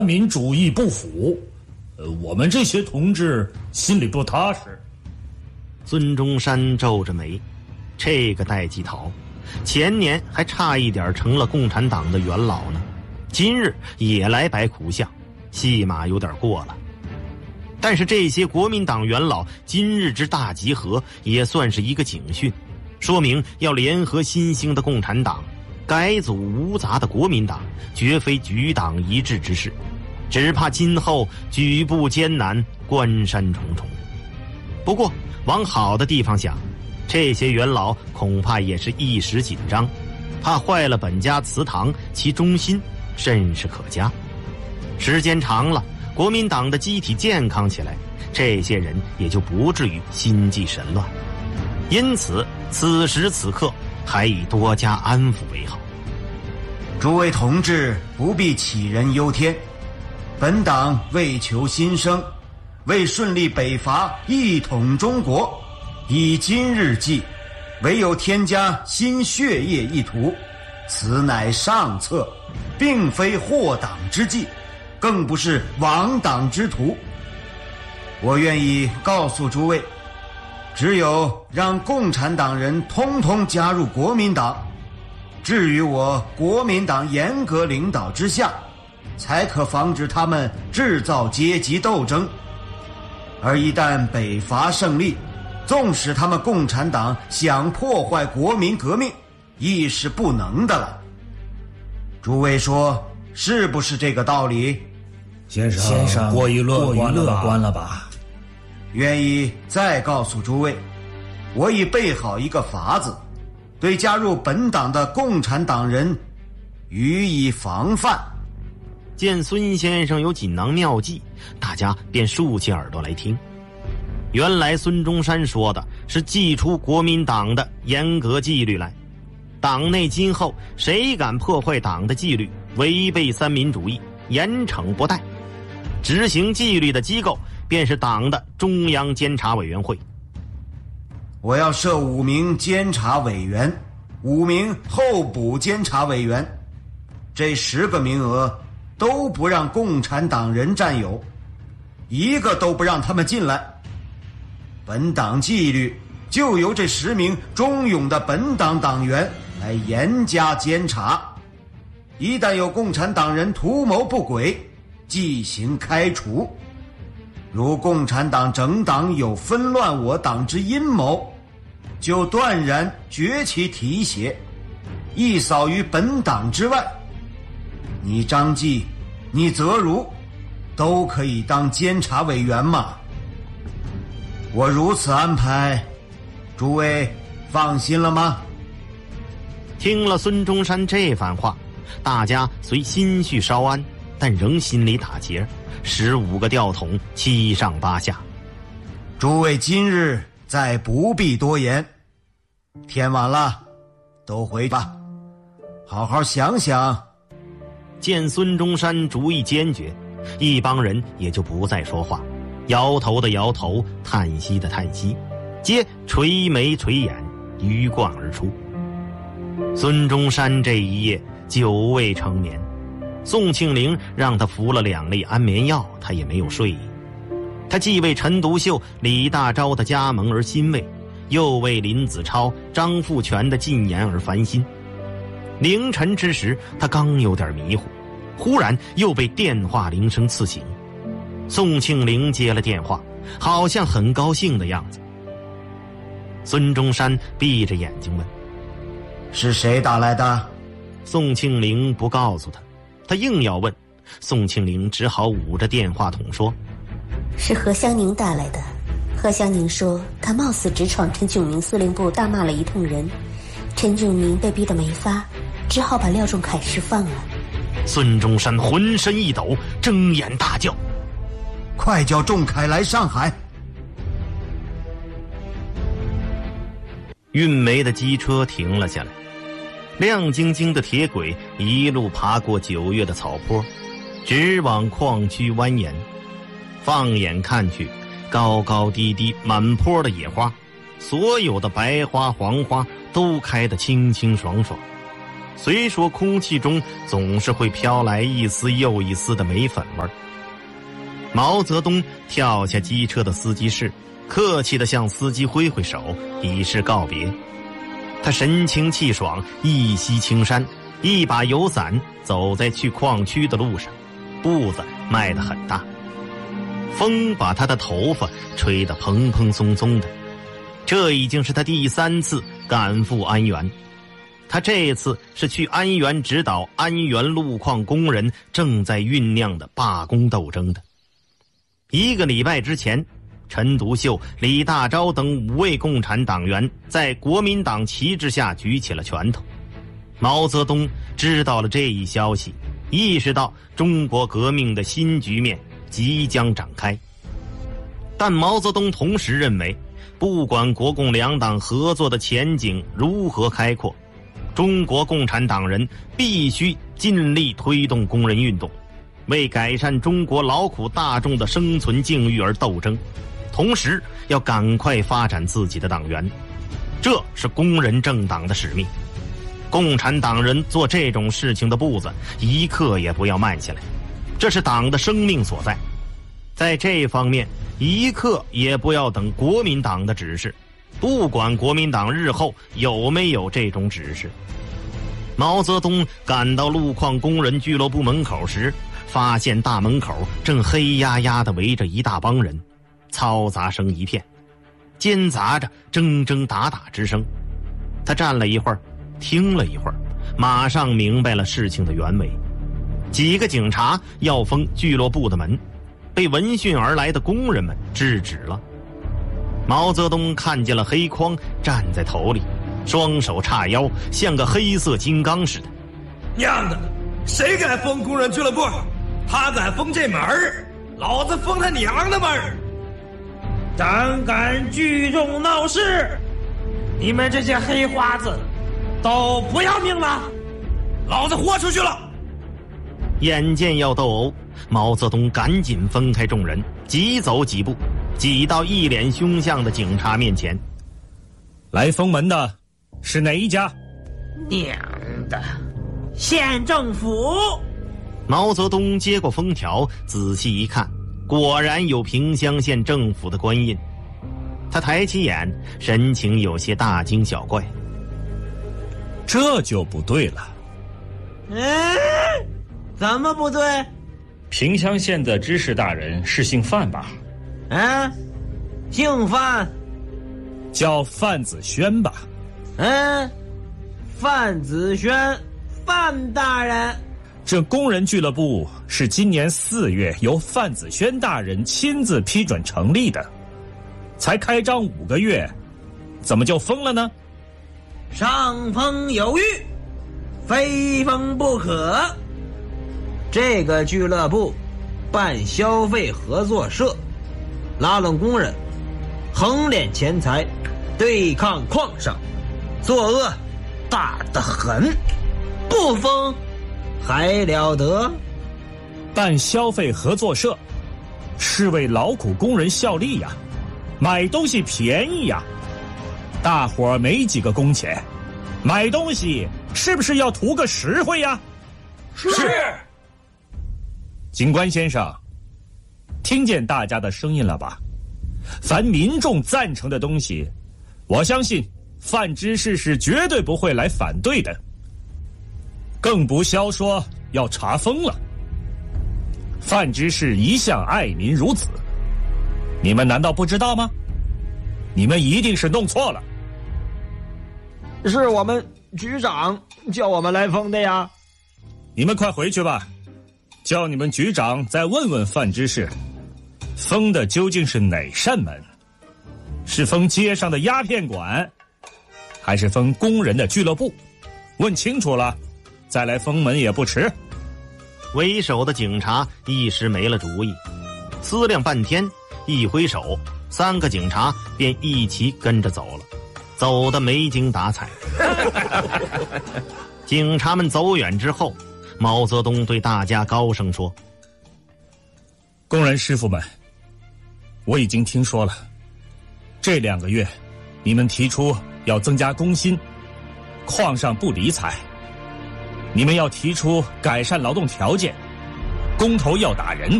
民主义不符，我们这些同志心里不踏实。 孙中山皱着眉，这个戴季陶，前年还差一点成了共产党的元老呢，今日也来摆苦相，戏码有点过了。但是这些国民党元老今日之大集合，也算是一个警讯，说明要联合新兴的共产党，改组无杂的国民党，绝非举党一致之事，只怕今后举步艰难，关山重重。不过往好的地方想，这些元老恐怕也是一时紧张，怕坏了本家祠堂，其忠心甚是可嘉。时间长了，国民党的机体健康起来，这些人也就不至于心悸神乱。因此此时此刻还以多加安抚为好。 诸位同志不必杞人忧天，本党为求新生，为顺利北伐一统中国，以今日计，唯有添加新血液一途，此乃上策，并非祸党之计，更不是亡党之途。我愿意告诉诸位，只有让共产党人通通加入国民党，置于我国民党严格领导之下，才可防止他们制造阶级斗争。而一旦北伐胜利，纵使他们共产党想破坏国民革命，亦是不能的了。诸位说是不是这个道理？ 先生过于乐观了吧？ 愿意再告诉诸位，我已备好一个法子，对加入本党的共产党人予以防范。 见孙先生有锦囊妙计，大家便竖起耳朵来听。原来孙中山说的是祭出国民党的严格纪律来，党内今后谁敢破坏党的纪律，违背三民主义，严惩不贷。执行纪律的机构便是党的中央监察委员会。 我要设5名监察委员，5名候补监察委员，这10个名额都不让共产党人占有，一个都不让他们进来。本党纪律就由这10名忠勇的本党党员来严加监察，一旦有共产党人图谋不轨，即行开除。如共产党整党有分乱我党之阴谋，就断然绝其提携，一扫于本党之外。你张继，你泽如，都可以当监察委员嘛。我如此安排，诸位放心了吗？ 听了孙中山这番话，大家虽心绪稍安，但仍心里打结，15个吊桶七上八下。 诸位今日再不必多言，天晚了，都回吧，好好想想。 见孙中山主意坚决，一帮人也就不再说话，摇头的摇头，叹息的叹息，皆垂眉垂眼，鱼贯而出。孙中山这一夜久未成眠，宋庆龄让他服了2粒安眠药，他也没有睡意。他既为陈独秀、李大钊的加盟而欣慰，又为林子超、张富全的进言而烦心。凌晨之时，他刚有点迷糊，忽然又被电话铃声刺醒。宋庆龄接了电话，好像很高兴的样子。孙中山闭着眼睛问： 是谁打来的？ 宋庆龄不告诉他，他硬要问，宋庆龄只好捂着电话筒说： 是何香凝打来的。何香凝说他冒死直闯陈炯明司令部，大骂了一通人，陈炯明被逼得没法，只好把廖仲恺释放了。 孙中山浑身一抖，睁眼大叫： 快叫仲恺来上海！ 运煤的机车停了下来，亮晶晶的铁轨一路爬过9月的草坡，直往矿区蜿蜒。放眼看去，高高低低满坡的野花，所有的白花黄花都开得清清爽爽。 虽说空气中总是会飘来一丝又一丝的霉粉味儿。毛泽东跳下机车的司机室，客气地向司机挥挥手，以示告别。他神清气爽，一袭青衫，一把油伞，走在去矿区的路上，步子迈得很大。风把他的头发吹得蓬蓬松松的。这已经是他第3次赶赴安源。他这次是去安源指导安源路矿工人正在酝酿的罢工斗争的。1个礼拜之前，陈独秀、李大钊等5位共产党员在国民党旗帜下举起了拳头。毛泽东知道了这一消息，意识到中国革命的新局面即将展开。但毛泽东同时认为，不管国共两党合作的前景如何开阔，中国共产党人必须尽力推动工人运动，为改善中国劳苦大众的生存境遇而斗争，同时要赶快发展自己的党员，这是工人政党的使命。共产党人做这种事情的步子一刻也不要慢下来，这是党的生命所在。在这方面一刻也不要等国民党的指示，不管国民党日后有没有这种指示。毛泽东赶到路矿工人俱乐部门口时，发现大门口正黑压压地围着一大帮人，嘈杂声一片，间杂着铮铮打打之声。他站了一会儿，听了一会儿，马上明白了事情的原委。几个警察要封俱乐部的门，被闻讯而来的工人们制止了。毛泽东看见了黑框站在头里，双手叉腰，像个黑色金刚似的。 娘的，谁敢封工人俱乐部？他敢封这门儿，老子封他娘的门儿！胆敢聚众闹事，你们这些黑花子都不要命了！老子豁出去了！ 眼见要斗殴，毛泽东赶紧分开众人，急走几步，挤到一脸凶相的警察面前。 来封门的是哪一家？ 娘的，县政府！ 毛泽东接过封条，仔细一看，果然有萍乡县政府的官印。他抬起眼，神情有些大惊小怪。 这就不对了。 怎么不对？ 萍乡县的知识大人是姓范吧？ 姓范， 叫范子轩吧？ 范子轩，范大人。 这工人俱乐部是今年4月由范子轩大人亲自批准成立的，才开张5个月，怎么就封了呢？ 上峰有谕，非封不可。这个俱乐部办消费合作社，拉拢工人，横敛钱财，对抗矿上，作恶大得很，不封还了得？ 办消费合作社是为劳苦工人效力呀，买东西便宜呀。大伙儿没几个工钱，买东西是不是要图个实惠呀？ 是。 警官先生，听见大家的声音了吧？凡民众赞成的东西，我相信范知识是绝对不会来反对的，更不消说要查封了。范知识一向爱民如子，你们难道不知道吗？你们一定是弄错了。 是我们局长叫我们来封的呀。 你们快回去吧，叫你们局长再问问范知识，封的究竟是哪扇门？是封街上的鸦片馆，还是封工人的俱乐部？问清楚了，再来封门也不迟。 为首的警察一时没了主意，思量半天，一挥手，3个警察便一起跟着走了，走得没精打采。警察们走远之后，毛泽东对大家高声说： 工人师傅们，我已经听说了，这2个月你们提出要增加工薪，矿上不理睬， 你们要提出改善劳动条件，工头要打人，